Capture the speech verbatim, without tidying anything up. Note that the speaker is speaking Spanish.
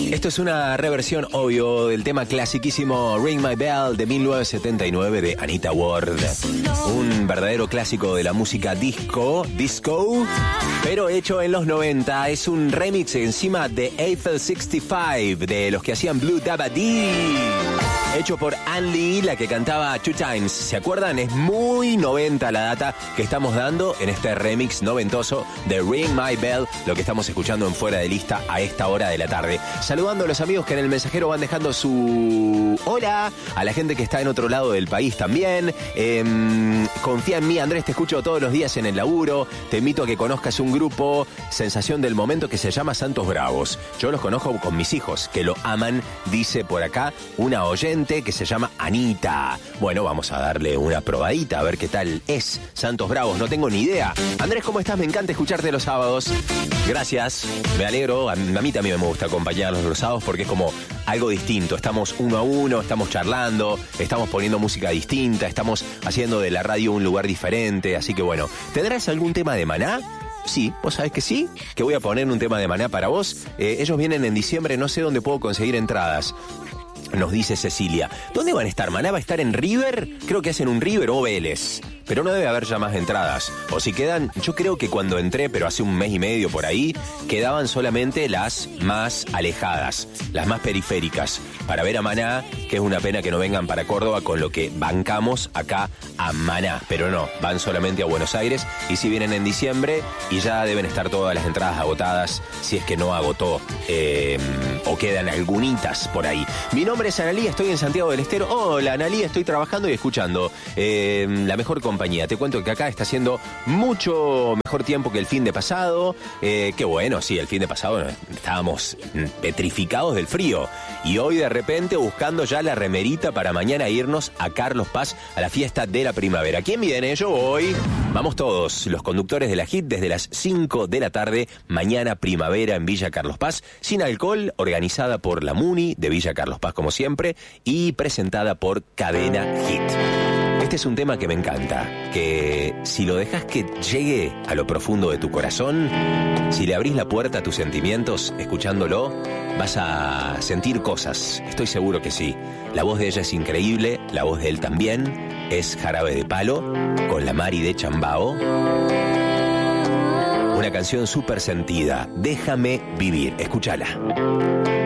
Esto es una reversión, obvio, del tema clasiquísimo Ring My Bell de mil novecientos setenta y nueve de Anita Ward. Un verdadero clásico de la música disco, disco, pero hecho en los noventa. Es un remix encima de Eiffel sesenta y cinco, de los que hacían Blue Dabadi. Hecho por Ann Lee, la que cantaba Two Times. ¿Se acuerdan? Es muy noventa la data que estamos dando en este remix noventoso de Ring My Bell, lo que estamos escuchando en Fuera de Lista a esta hora de la tarde. Saludando a los amigos que en el mensajero van dejando su hola, a la gente que está en otro lado del país también. Eh, confía en mí, Andrés, te escucho todos los días en el laburo. Te invito a que conozcas un grupo, sensación del momento, que se llama Santos Bravos. Yo los conozco con mis hijos, que lo aman, dice por acá una oyente que se llama Anita. Bueno, vamos a darle una probadita a ver qué tal es Santos Bravos. No tengo ni idea. Andrés, ¿cómo estás? Me encanta escucharte los sábados. Gracias, me alegro. A mí también me gusta acompañarlos los sábados porque es como algo distinto. Estamos uno a uno, estamos charlando, estamos poniendo música distinta, estamos haciendo de la radio un lugar diferente. Así que bueno, ¿tendrás algún tema de Maná? Sí, vos sabés que sí, que voy a poner un tema de Maná para vos. Eh, ellos vienen en diciembre, no sé dónde puedo conseguir entradas. Nos dice Cecilia. ¿Dónde van a estar? ¿Maná va a estar en River? Creo que hacen un River o Vélez. Pero no debe haber ya más entradas. O si quedan, yo creo que cuando entré, pero hace un mes y medio por ahí, quedaban solamente las más alejadas, las más periféricas, para ver a Maná, que es una pena que no vengan para Córdoba con lo que bancamos acá a Maná. Pero no, van solamente a Buenos Aires y si vienen en diciembre y ya deben estar todas las entradas agotadas, si es que no agotó eh, o quedan algunitas por ahí. Mi nombre es Analía, estoy en Santiago del Estero. Hola Analía, estoy trabajando y escuchando eh, la mejor compañía. Te cuento que acá está haciendo mucho mejor tiempo que el fin de pasado. Eh, qué bueno, sí, el fin de pasado estábamos petrificados del frío. Y hoy de repente buscando ya la remerita para mañana irnos a Carlos Paz a la fiesta de la primavera. ¿Quién viene? Yo voy. Vamos todos, los conductores de la Hit, desde las cinco de la tarde, mañana primavera en Villa Carlos Paz, sin alcohol, organizada por la Muni de Villa Carlos Paz como siempre y presentada por Cadena Hit. Este es un tema que me encanta, que si lo dejas que llegue a lo profundo de tu corazón, si le abrís la puerta a tus sentimientos, escuchándolo, vas a sentir cosas, estoy seguro que sí. La voz de ella es increíble, la voz de él también, es Jarabe de Palo, con la Mari de Chambao. Una canción súper sentida, Déjame Vivir, escúchala.